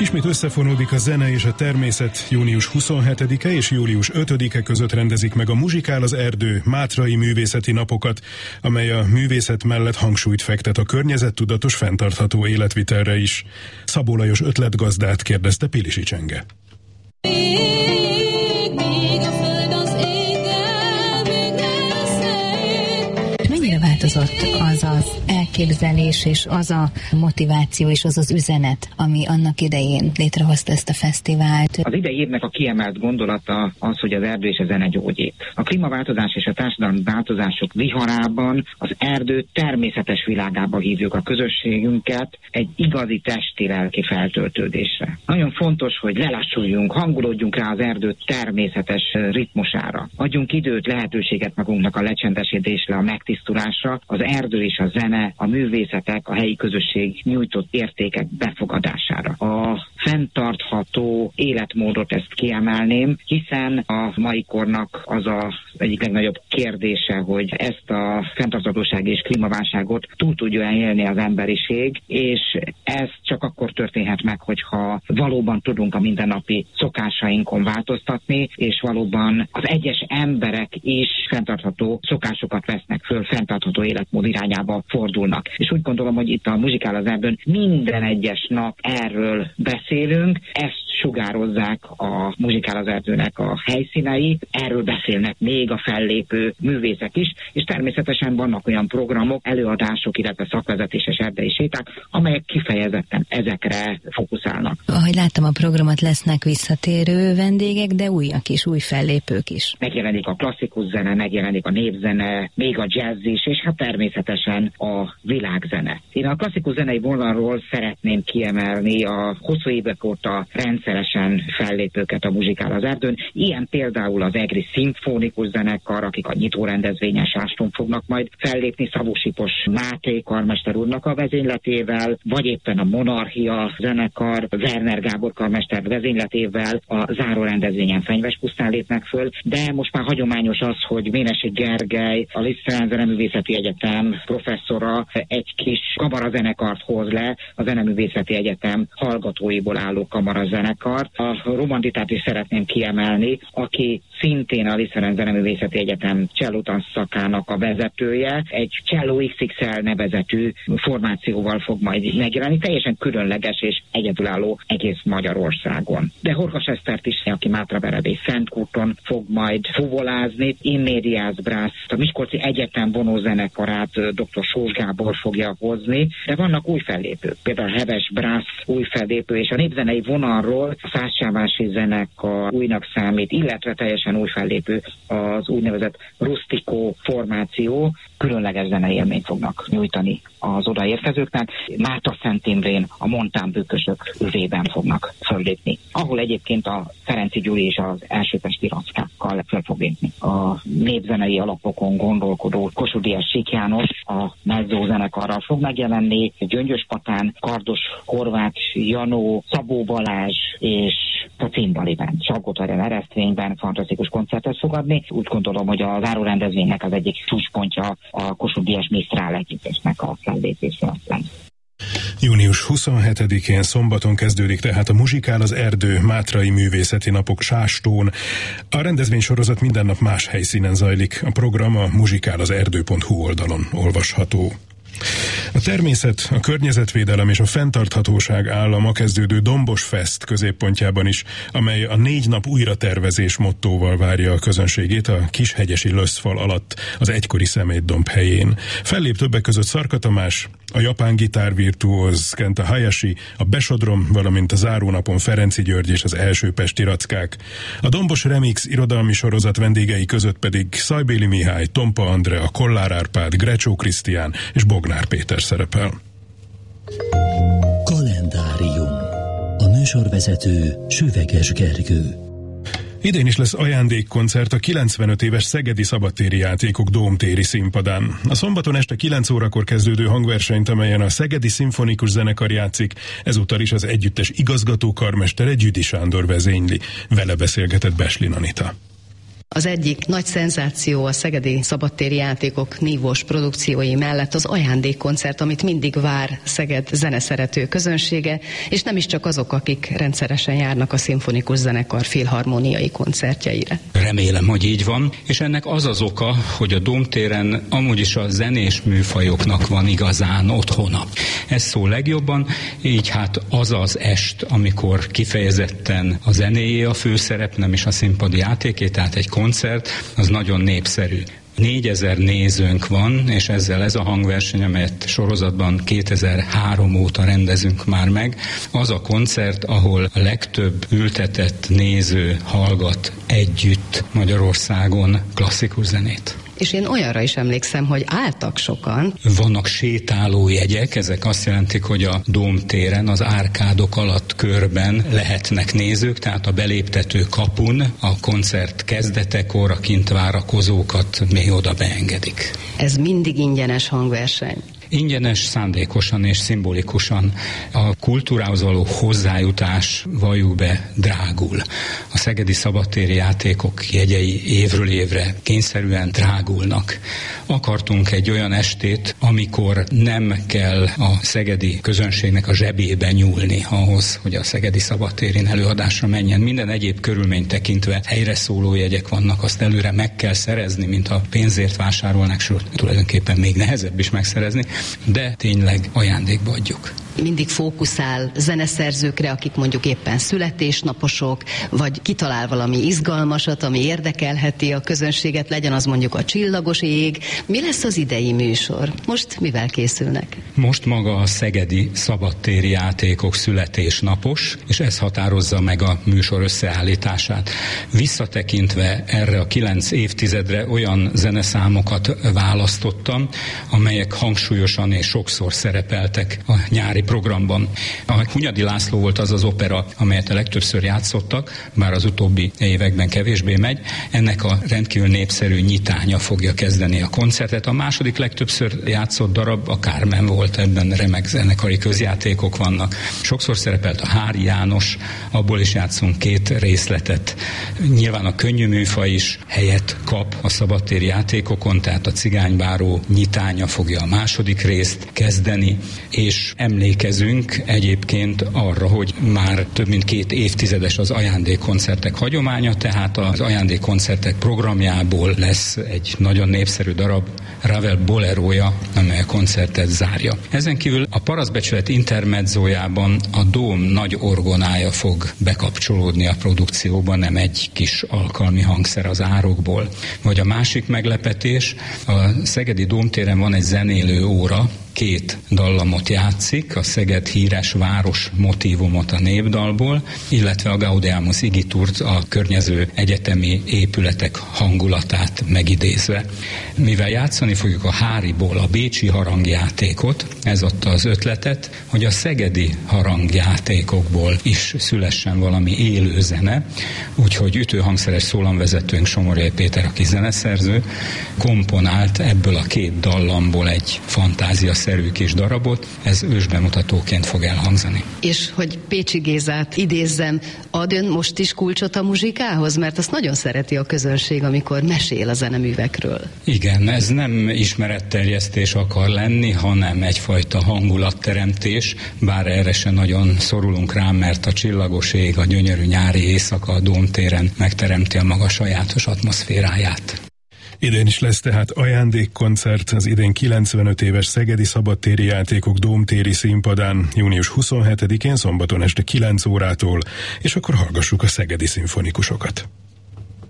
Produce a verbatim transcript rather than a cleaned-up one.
Ismét összefonódik a zene és a természet. Június huszonhetedike és július ötödike között rendezik meg a Muzsikál az Erdő Mátrai Művészeti Napokat, amely a művészet mellett hangsúlyt fektet a környezettudatos, fenntartható életvitelre is. Szabó Lajos ötletgazdát kérdezte Pilisi Csenge. Változott az az elképzelés és az a motiváció és az az üzenet, ami annak idején létrehozta ezt a fesztivált. Az idei évnek a kiemelt gondolata az, hogy az erdő és a zene gyógyít. A klímaváltozás és a társadalmi változások viharában az erdő természetes világába hívjuk a közösségünket egy igazi testi-lelki feltöltődésre. Nagyon fontos, hogy lelassuljunk, hangolódjunk rá az erdő természetes ritmusára. Adjunk időt, lehetőséget magunknak a lecsendesedésre, a megtisztulásra, az erdő és a zene, a művészetek, a helyi közösség nyújtott értékek befogadására. A fenntartható életmódot ezt kiemelném, hiszen a mai kornak az az egyik legnagyobb kérdése, hogy ezt a fenntarthatóság és klímaválságot túl tudja élni az emberiség, és ez csak akkor történhet meg, hogyha valóban tudunk a mindennapi szokásainkon változtatni, és valóban az egyes emberek is fenntartható szokásokat vesznek föl, fenntartható életmód irányába fordulnak. És úgy gondolom, hogy itt a Muzsikál az Erdőn minden egyes nap erről beszélünk, ezt sugározzák a Muzsikál az Erdőnek a helyszínei, erről beszélnek még a fellépő művészek is, és természetesen vannak olyan programok, előadások, illetve szakvezetéses erdei séták, amelyek kifejezetten ezekre fókuszálnak. Ahogy láttam a programot, lesznek visszatérő vendégek, de újak is, új fellépők is. Megjelenik a klasszikus zene, megjelenik a népzene, még a jazz is, és hát természetesen a világzene. Én a klasszikus zenei vonalról szeretném kiemelni a hosszú évek óta rendszeresen fellépőket a Muzsikál az Erdőn. Ilyen például az egri szimfonikus zenekar, akik a nyitó rendezvényen Sáston fognak majd fellépni Szabó-Sipos Máté karmester úrnak a vezényletével, vagy éppen a Monarchia zenekar Werner Gábor karmester vezényletével a záró rendezvényen Fenyves Pusztán lépnek föl, de most már hagyományos az, hogy Ménessy Gergely, a Lisztrán Zeneművészeti Egyetem professzora egy kis kamarazenekart hoz le, a Zeneművészeti Egyetem hallgatóiból álló kamarazenekart. A Romanditát is szeretném kiemelni, aki szintén a Lisztrán Zeneművészeti Egyetem csellótanszakának a vezetője, egy Cello iksz iksz el nevezetű formációval fog majd megjelenni, teljesen különleges és egyedülálló egész Magyarországon. De Horgas Esztert is, aki Mátraverebély Szentkúton fog majd fuvolázni, Immédiás Brass, a Miskolci Egyetem vonózenekarát dr. Sós Gábor fogja hozni, de vannak új fellépők, például a Heves Brass új fellépő, és a népzenei vonalról a Szászcsávási zenekar újnak számít, illetve teljesen új fellépő az úgynevezett Rustico formáció, különleges zenei élményt fognak nyújtani az odaérkezőknek. Mátra Szent Imrén a Montán bükkösök övében fognak föllépni, ahol egyébként a Ferenczy Gyuri és az elsőpesti rackákkal föl fog lépni. A népzenei alapokon gondolkodó Kossuth Díjas Sík János a mezzó zenekarral fog megjelenni, Gyöngyös Patán, Kardos Horváth Janó, Szabó Balázs és a Címbaliben, Salgótarján Eresztvényben fantasztikus koncertet fog adni. Úgy gondolom, hogy a záró rendezvénynek az egyik csúcspontja a Kossuth Díjas Misztrál együttesnek a fellépése lesz. Június huszonhetedikén szombaton kezdődik tehát a Muzsikál az Erdő Mátrai Művészeti Napok Sástón. A rendezvénysorozat minden nap más helyszínen zajlik. A program a muzsikálazerdő pont hu oldalon olvasható. A természet, a környezetvédelem és a fenntarthatóság állama kezdődő Dombos Fest középpontjában is, amely a négy nap újratervezés mottóval várja a közönségét a Kishegyesi Löszfal alatt, az egykori Szemétdomb helyén. Fellép többek között Szarka Tamás, a japán gitárvirtuóz Kenta Hayashi, a Besodrom, valamint a zárónapon Ferenczy György és az első pesti rackák. A Dombos Remix irodalmi sorozat vendégei között pedig Szajbéli Mihály, Tompa Andrea, Kollár Árpád, Grecsó Krisztián és Bognár Péter szerepel. Kalendárium. A műsorvezető Süveges Gergő. Idén is lesz ajándékkoncert a kilencvenöt éves Szegedi Szabadtéri Játékok Dómtéri színpadán. A szombaton este kilenc órakor kezdődő hangversenyt, amelyen a Szegedi Szimfonikus Zenekar játszik, ezúttal is az együttes igazgató karmestere Gyüdi Sándor vezényli. Vele beszélgetett Beslin Anita. Az egyik nagy szenzáció a szegedi szabadtéri játékok nívós produkciói mellett az ajándékkoncert, amit mindig vár Szeged zeneszerető közönsége, és nem is csak azok, akik rendszeresen járnak a szimfonikus zenekar filharmóniai koncertjeire. Remélem, hogy így van, és ennek az az oka, hogy a Dómtéren amúgy is a zenés műfajoknak van igazán otthona. Ez szól legjobban, így hát az az est, amikor kifejezetten a zenéjé a főszerep, nem is a színpadi játéké, tehát egy koncert, az nagyon népszerű. négyezer nézőnk van, és ezzel ez a hangverseny, amelyet sorozatban kétezer-három óta rendezünk már meg, az a koncert, ahol a legtöbb ültetett néző hallgat együtt Magyarországon klasszikus zenét. És én olyanra is emlékszem, hogy álltak sokan. Vannak sétálójegyek, ezek azt jelentik, hogy a Dómtéren, az árkádok alatt körben lehetnek nézők, tehát a beléptető kapun a koncert kezdetekor a kint várakozókat még oda beengedik. Ez mindig ingyenes hangverseny. Ingyenes, szándékosan és szimbolikusan. A kultúrához való hozzájutás, valljuk be, drágul. A szegedi szabadtéri játékok jegyei évről évre kényszerűen drágulnak. Akartunk egy olyan estét, amikor nem kell a szegedi közönségnek a zsebébe nyúlni ahhoz, hogy a szegedi szabadtérin előadásra menjen. Minden egyéb körülményt tekintve helyre szóló jegyek vannak, azt előre meg kell szerezni, mint a pénzért vásárolnák, sőt, tulajdonképpen még nehezebb is megszerezni, de tényleg ajándékba adjuk. Mindig fókuszál zeneszerzőkre, akik mondjuk éppen születésnaposok, vagy kitalál valami izgalmasat, ami érdekelheti a közönséget, legyen az mondjuk a Csillagos ég. Mi lesz az idei műsor? Most mivel készülnek? Most maga a szegedi szabadtéri játékok születésnapos, és ez határozza meg a műsor összeállítását. Visszatekintve erre a kilenc évtizedre olyan zeneszámokat választottam, amelyek hangsúlyosan és sokszor szerepeltek a nyári programban. A Hunyadi László volt az az opera, amelyet a legtöbbször játszottak, bár az utóbbi években kevésbé megy. Ennek a rendkívül népszerű Nyitánya fogja kezdeni a koncertet. A második legtöbbször játszott darab a Carmen volt, ebben remek zenekari közjátékok vannak. Sokszor szerepelt a Hári János, abból is játszunk két részletet. Nyilván a könnyű műfaj is helyet kap a szabadtéri játékokon, tehát a Cigánybáró Nyitánya fogja a második részt kezdeni, és emlékezünk egyébként arra, hogy már több mint két évtizedes az ajándékkoncertek hagyománya, tehát az ajándékkoncertek programjából lesz egy nagyon népszerű darab, Ravel bolerója, amely a koncertet zárja. Ezen kívül a Parasztbecsület intermedzójában a Dóm nagy orgonája fog bekapcsolódni a produkcióba, nem egy kis alkalmi hangszer az árokból. Vagy a másik meglepetés, a szegedi Dómtéren van egy zenélő óra, két dallamot játszik, a Szeged híres város motívumot a népdalból, illetve a Gaudeamus Igiturt, a környező egyetemi épületek hangulatát megidézve. Mivel játszani fogjuk a Háriból a bécsi harangjátékot, ez adta az ötletet, hogy a szegedi harangjátékokból is szülessen valami élő zene, úgyhogy ütőhangszeres szólamvezetőnk Somorjai Péter, aki zeneszerző, komponált ebből a két dallamból egy fantázia szerű kis darabot, ez ősbemutatóként fog elhangzani. És hogy Pécsi Gézát idézzem, ad ön most is kulcsot a muzsikához? Mert azt nagyon szereti a közönség, amikor mesél a zeneművekről. Igen, ez nem ismeretterjesztés akar lenni, hanem egyfajta hangulatteremtés, bár erre se nagyon szorulunk rá, mert a csillagos ég, a gyönyörű nyári éjszaka a Dómtéren megteremti a maga sajátos atmoszféráját. Idén is lesz tehát ajándékkoncert az idén kilencvenöt éves szegedi szabadtéri játékok Dómtéri színpadán június huszonhetedikén szombaton este kilenc órától, és akkor hallgassuk a szegedi szimfonikusokat.